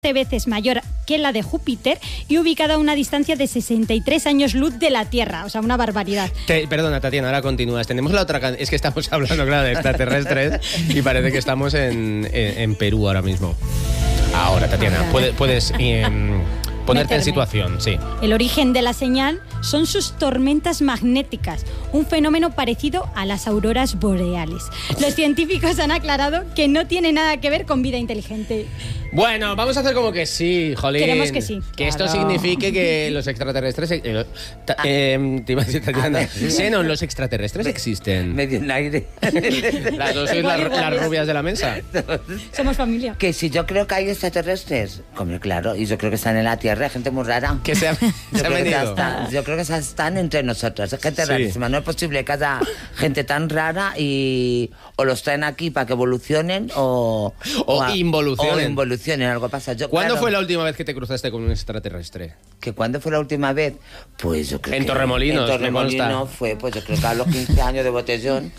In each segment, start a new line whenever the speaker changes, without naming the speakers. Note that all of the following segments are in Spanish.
veces mayor que la de Júpiter y ubicada a una distancia de 63 años luz de la Tierra. O sea, una barbaridad.
Perdona, Tatiana, ahora continúas. Tenemos la otra es que estamos hablando, claro, de extraterrestres y parece que estamos en Perú ahora mismo. Ahora, Tatiana, puedes ponerte en situación, sí.
El origen de la señal son sus tormentas magnéticas, un fenómeno parecido a las auroras boreales. Los científicos han aclarado que no tiene nada que ver con vida inteligente.
Bueno, vamos a hacer como que sí, jolín.
Queremos que sí.
Que esto signifique que los extraterrestres... te iba a decir, Tatiana, Xenon, ¿los extraterrestres existen?
Medio en aire.
Las dos sois las rubias de la mesa.
Somos familia.
Que si yo creo que hay extraterrestres, como claro, y yo creo que están en la Tierra, hay gente muy rara.
Que se han venido.
Yo creo que están entre nosotros, es gente rarísima. No es posible que haya gente tan rara y o los traen aquí para que evolucionen o involucionen. Algo pasa.
¿Cuándo fue la última vez que te cruzaste con un extraterrestre?
¿Que cuándo fue la última vez? Pues yo creo
en Torremolinos.
En Torremolinos fue, pues yo creo que a los 15 años de botellón.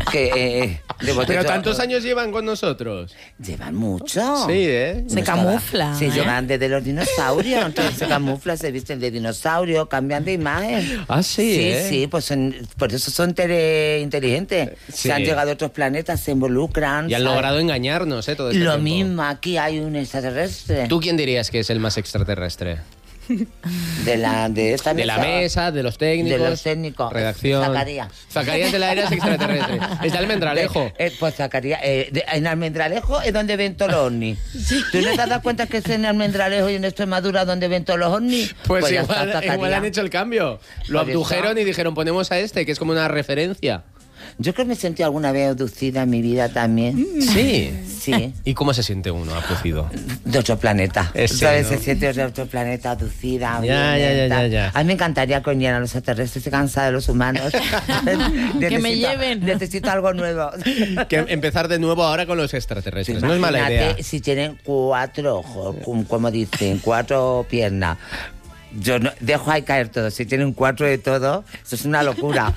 Pero tantos años llevan con nosotros.
Llevan mucho.
Sí, ¿eh?
Se camuflan.
Se llevan desde los dinosaurios. Entonces se camuflan, se visten de dinosaurio, cambian de imagen.
Ah, sí,
Sí, pues por eso son inteligentes.
Sí.
Se han llegado a otros planetas, se involucran.
Y han logrado engañarnos, todo este
Lo
tiempo.
mismo, aquí hay un extraterrestre.
¿Tú quién dirías que es el más extraterrestre?
De la
mesa, de los técnicos.
De los técnicos.
Redacción. Zacarías de la Era es extraterrestre. Es de Almendralejo.
Pues Zacarías, en Almendralejo es donde ven todos los ovnis. ¿Tú no te has dado cuenta que es en Almendralejo y en Extremadura donde ven todos los ovnis?
Pues igual han hecho el cambio. Lo abdujeron y dijeron, ponemos a este, que es como una referencia.
Yo creo que me sentí alguna vez abducida en mi vida también.
Sí.
Sí.
¿Y cómo se siente uno abducido?
De otro planeta.
¿Sabes?
¿No? Se siente de otro planeta, abducida.
Ya.
A mí me encantaría coñar a los extraterrestres, estoy cansada de los humanos.
Que me lleven.
Necesito algo nuevo.
Que empezar de nuevo ahora con los extraterrestres. No es mala idea.
Si tienen 4 ojos, como dicen, 4 piernas. Yo no, dejo ahí caer todo. Si tienen 4 de todo, eso es una locura.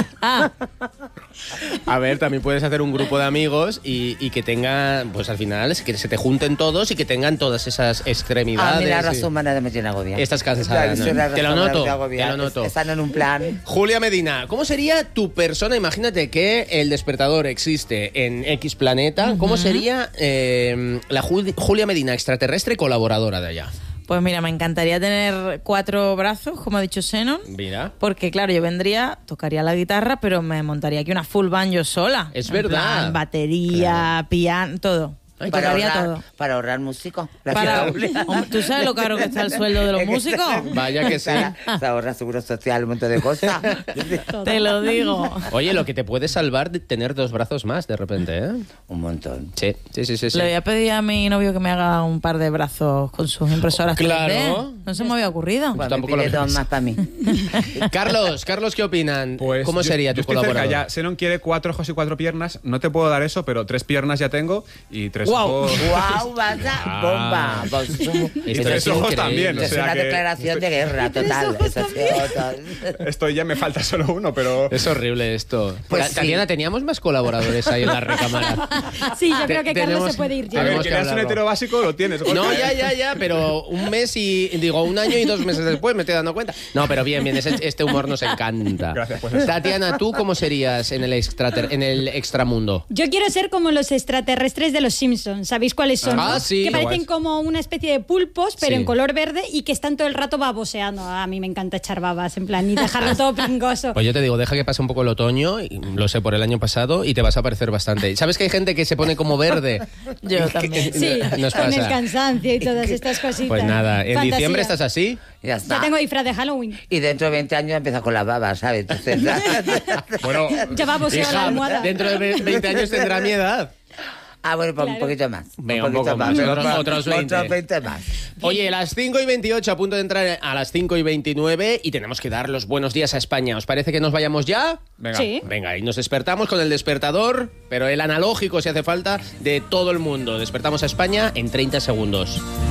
A ver, también puedes hacer un grupo de amigos y que tengan, pues al final, que se te junten todos y que tengan todas esas extremidades.
A mí la raza humana me tiene agobiada.
Estás cansada, ¿no? Te lo noto.
Están en un plan.
Julia Medina, ¿cómo sería tu persona? Imagínate que el despertador existe en X planeta. ¿Cómo sería la Julia Medina, extraterrestre colaboradora de allá?
Pues mira, me encantaría tener 4 brazos, como ha dicho Xenon.
Mira.
Porque claro, yo vendría, tocaría la guitarra, pero me montaría aquí una full band yo sola.
Es verdad.
Plan, batería, piano, todo.
Ay,
para ahorrar músicos.
¿Tú sabes lo caro que está el sueldo de los músicos?
Vaya que sí.
Se ahorra seguro social, un montón de cosas.
Te lo digo.
Oye, lo que te puede salvar de tener 2 brazos más de repente, ¿eh?
Un montón.
Sí.
Le voy a pedir a mi novio que me haga un par de brazos con sus impresoras 3D.
Claro.
No se me había ocurrido.
Bueno,
tampoco
me pide
lo
2 más para mí.
Carlos, ¿qué opinan?
Pues
¿Cómo sería tu colaborador?
Ya, Xenon quiere 4 ojos y 4 piernas. No te puedo dar eso, pero 3 piernas ya tengo y 3 ojos.
¡Guau! ¡Vaya bomba!
Y 3 ojos también.
Es una declaración de guerra total.
Esto ya me falta solo uno, pero...
Es horrible esto.
Pues
Tatiana, teníamos más colaboradores ahí en la recámara.
Sí, yo creo que Carlos se puede ir ya.
A ver,
Tenemos
que
que
eras un
hablarlo.
hetero básico, lo tienes.
No, ya, pero un año y 2 meses después me estoy dando cuenta. No, pero bien, este humor nos encanta.
Gracias, pues eso.
Tatiana, ¿tú cómo serías en el extramundo?
Yo quiero ser como los extraterrestres de los Simpsons. ¿Sabéis cuáles son?
Ah,
¿no?
sí.
Que parecen
guays.
como una especie de pulpos, pero
Sí.
en color verde y que están todo el rato baboseando. A mí me encanta echar babas, en plan, y dejarlo todo pringoso.
Pues yo te digo, deja que pase un poco el otoño, y lo sé por el año pasado, y te vas a parecer bastante. ¿Sabes que hay gente que se pone como verde?
Yo también.
Sí,
Nos
con el
pasa.
cansancio y todas estas cositas.
Pues nada, en
Fantasía.
diciembre estás así.
Ya está.
Ya tengo disfraz de Halloween.
Y dentro de 20 años empieza con la baba, ¿sabes? Entonces,
Bueno,
Ya baboseo la
Hija,
almohada.
dentro de 20 años tendrá mi edad.
bueno, pues un
Claro.
poquito más.
Venga, un poco más, otros 20.
Otros 20 más.
Oye, las 5:28, a punto de entrar a las 5:29 y tenemos que dar los buenos días a España. ¿Os parece que nos vayamos ya?
venga.
Sí.
Venga, y nos despertamos con el despertador, pero el analógico si hace falta, de todo el mundo. Despertamos a España en 30 segundos.